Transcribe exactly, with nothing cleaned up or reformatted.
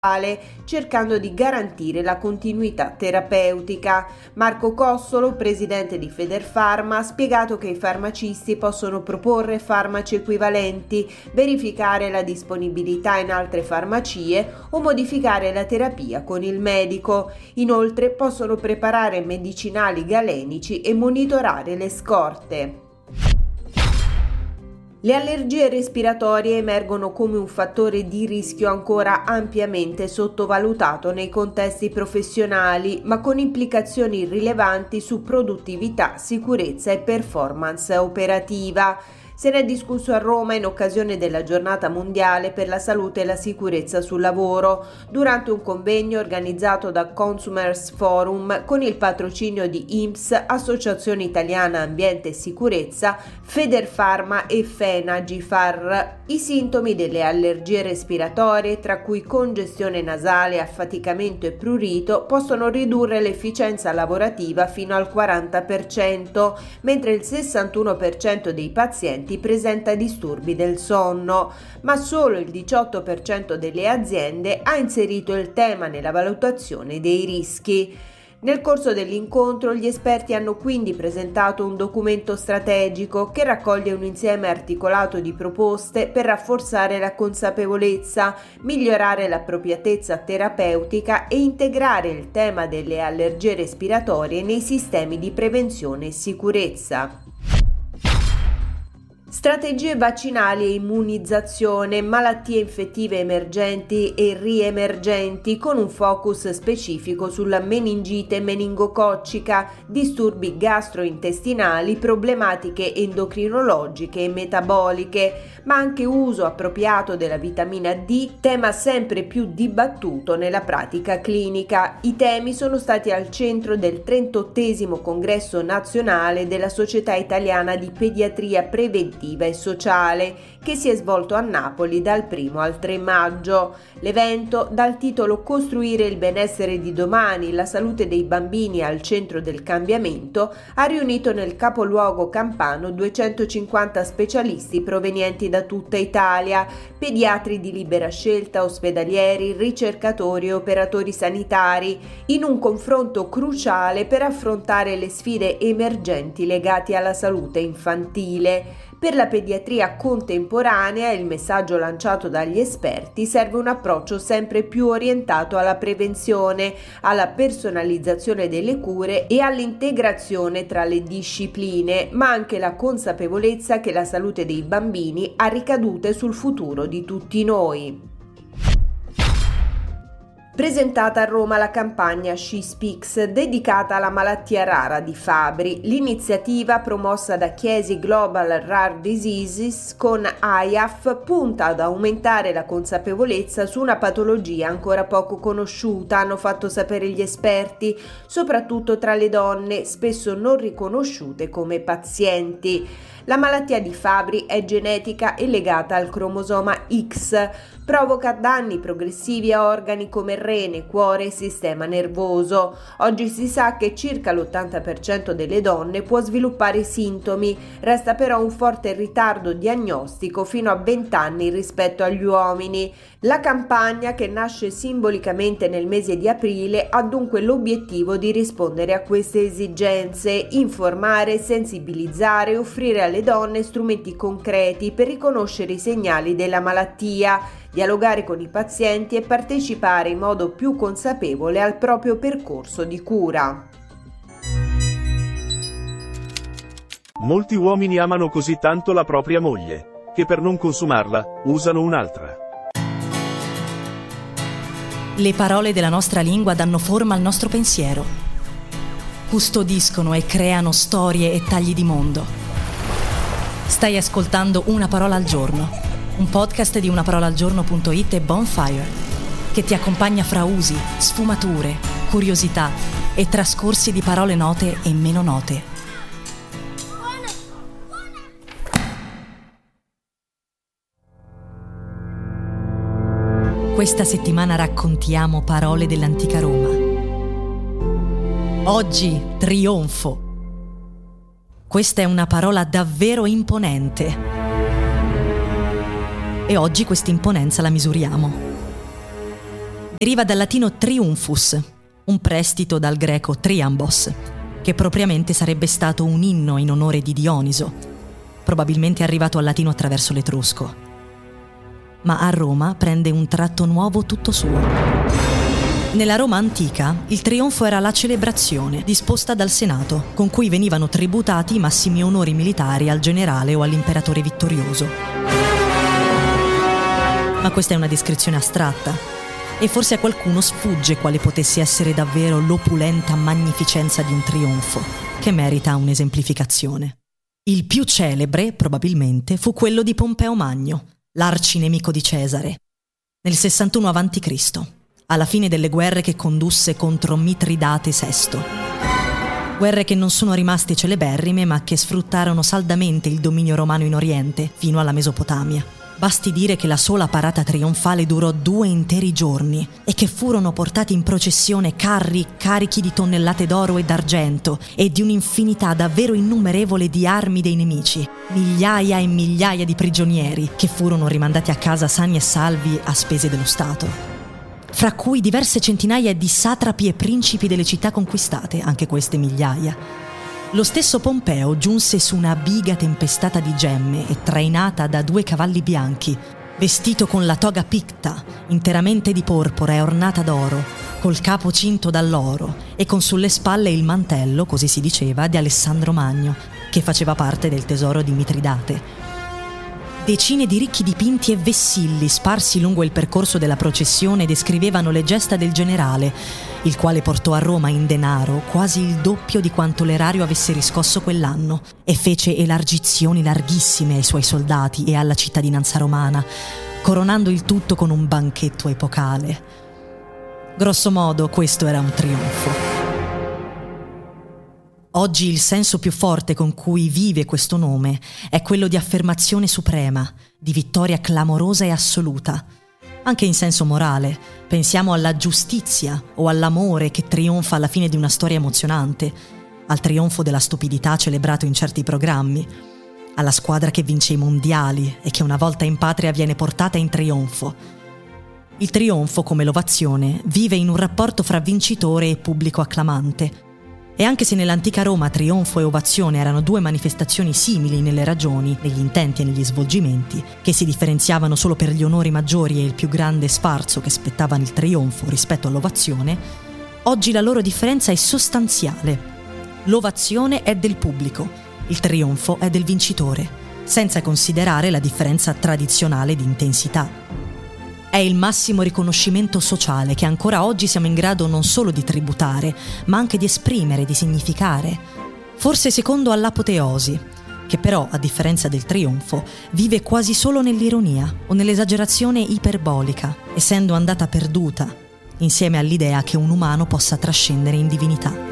cercando di garantire la continuità terapeutica. Marco Cossolo, presidente di Federfarma, ha spiegato che i farmacisti possono proporre farmaci equivalenti, verificare la disponibilità in altre farmacie o modificare la terapia con il medico. Inoltre possono preparare medicinali galenici e monitorare le scorte. Le allergie respiratorie emergono come un fattore di rischio ancora ampiamente sottovalutato nei contesti professionali, ma con implicazioni rilevanti su produttività, sicurezza e performance operativa. Se ne è discusso a Roma in occasione della Giornata Mondiale per la Salute e la Sicurezza sul Lavoro, durante un convegno organizzato da Consumers Forum con il patrocinio di I N P S, Associazione Italiana Ambiente e Sicurezza, Federfarma e FENAGIFAR. I sintomi delle allergie respiratorie, tra cui congestione nasale, affaticamento e prurito, possono ridurre l'efficienza lavorativa fino al quaranta per cento, mentre il sessantuno per cento dei pazienti presenta disturbi del sonno, ma solo il diciotto per cento delle aziende ha inserito il tema nella valutazione dei rischi. Nel corso dell'incontro gli esperti hanno quindi presentato un documento strategico che raccoglie un insieme articolato di proposte per rafforzare la consapevolezza, migliorare l'appropriatezza terapeutica e integrare il tema delle allergie respiratorie nei sistemi di prevenzione e sicurezza. Strategie vaccinali e immunizzazione, malattie infettive emergenti e riemergenti con un focus specifico sulla meningite meningococcica, disturbi gastrointestinali, problematiche endocrinologiche e metaboliche, ma anche uso appropriato della vitamina D, tema sempre più dibattuto nella pratica clinica. I temi sono stati al centro del trentottesimo congresso nazionale della Società Italiana di Pediatria Preventiva e sociale, che si è svolto a Napoli dal primo al tre maggio. L'evento, dal titolo Costruire il benessere di domani, la salute dei bambini al centro del cambiamento, ha riunito nel capoluogo campano duecentocinquanta specialisti provenienti da tutta Italia, pediatri di libera scelta, ospedalieri, ricercatori e operatori sanitari, in un confronto cruciale per affrontare le sfide emergenti legate alla salute infantile. Per la pediatria contemporanea, il messaggio lanciato dagli esperti, serve un approccio sempre più orientato alla prevenzione, alla personalizzazione delle cure e all'integrazione tra le discipline, ma anche la consapevolezza che la salute dei bambini ha ricadute sul futuro di tutti noi. Presentata a Roma la campagna She Speaks dedicata alla malattia rara di Fabry, l'iniziativa promossa da Chiesi Global Rare Diseases con A I A F punta ad aumentare la consapevolezza su una patologia ancora poco conosciuta, hanno fatto sapere gli esperti, soprattutto tra le donne, spesso non riconosciute come pazienti. La malattia di Fabry è genetica e legata al cromosoma X, provoca danni progressivi a organi come rene, cuore e sistema nervoso. Oggi si sa che circa l'ottanta per cento delle donne può sviluppare sintomi, resta però un forte ritardo diagnostico fino a venti anni rispetto agli uomini. La campagna, che nasce simbolicamente nel mese di aprile, ha dunque l'obiettivo di rispondere a queste esigenze, informare, sensibilizzare e offrire alle donne strumenti concreti per riconoscere i segnali della malattia, dialogare con i pazienti e partecipare in modo più consapevole al proprio percorso di cura. Molti uomini amano così tanto la propria moglie, che per non consumarla, usano un'altra. Le parole della nostra lingua danno forma al nostro pensiero, custodiscono e creano storie e tagli di mondo. Stai ascoltando Una parola al giorno, un podcast di unaparolaalgiorno punto it e Bonfire, che ti accompagna fra usi, sfumature, curiosità e trascorsi di parole note e meno note. Questa settimana raccontiamo parole dell'antica Roma. Oggi trionfo. Questa è una parola davvero imponente. E oggi questa imponenza la misuriamo. deriva dal latino triumphus, un prestito dal greco triambos, che propriamente sarebbe stato un inno in onore di Dioniso, probabilmente arrivato al latino attraverso l'etrusco. Ma a Roma prende un tratto nuovo tutto suo. Nella Roma antica, il trionfo era la celebrazione disposta dal Senato, con cui venivano tributati i massimi onori militari al generale o all'imperatore vittorioso. Ma questa è una descrizione astratta, e forse a qualcuno sfugge quale potesse essere davvero l'opulenta magnificenza di un trionfo, che merita un'esemplificazione. Il più celebre, probabilmente, fu quello di Pompeo Magno, l'arcinemico di Cesare, nel sessantuno avanti Cristo, alla fine delle guerre che condusse contro Mitridate sesto. Guerre che non sono rimaste celeberrime, ma che sfruttarono saldamente il dominio romano in Oriente, fino alla Mesopotamia. Basti dire che la sola parata trionfale durò due interi giorni e che furono portati in processione carri carichi di tonnellate d'oro e d'argento e di un'infinità davvero innumerevole di armi dei nemici, migliaia e migliaia di prigionieri che furono rimandati a casa sani e salvi a spese dello Stato, fra cui diverse centinaia di satrapi e principi delle città conquistate, anche queste migliaia. Lo stesso Pompeo giunse su una biga tempestata di gemme e trainata da due cavalli bianchi, vestito con la toga picta, interamente di porpora e ornata d'oro, col capo cinto dall'oro e con sulle spalle il mantello, così si diceva, di Alessandro Magno, che faceva parte del tesoro di Mitridate. Decine di ricchi dipinti e vessilli sparsi lungo il percorso della processione descrivevano le gesta del generale, il quale portò a Roma in denaro quasi il doppio di quanto l'erario avesse riscosso quell'anno e fece elargizioni larghissime ai suoi soldati e alla cittadinanza romana, coronando il tutto con un banchetto epocale. Grosso modo, questo era un trionfo. Oggi il senso più forte con cui vive questo nome è quello di affermazione suprema, di vittoria clamorosa e assoluta. Anche in senso morale, pensiamo alla giustizia o all'amore che trionfa alla fine di una storia emozionante, al trionfo della stupidità celebrato in certi programmi, alla squadra che vince i mondiali e che una volta in patria viene portata in trionfo. Il trionfo, come l'ovazione, vive in un rapporto fra vincitore e pubblico acclamante. E anche se nell'antica Roma trionfo e ovazione erano due manifestazioni simili nelle ragioni, negli intenti e negli svolgimenti, che si differenziavano solo per gli onori maggiori e il più grande sfarzo che spettavano il trionfo rispetto all'ovazione, oggi la loro differenza è sostanziale. L'ovazione è del pubblico, il trionfo è del vincitore, senza considerare la differenza tradizionale di intensità. È il massimo riconoscimento sociale che ancora oggi siamo in grado non solo di tributare, ma anche di esprimere, di significare. Forse secondo all'apoteosi, che però, a differenza del trionfo, vive quasi solo nell'ironia o nell'esagerazione iperbolica, essendo andata perduta, insieme all'idea che un umano possa trascendere in divinità.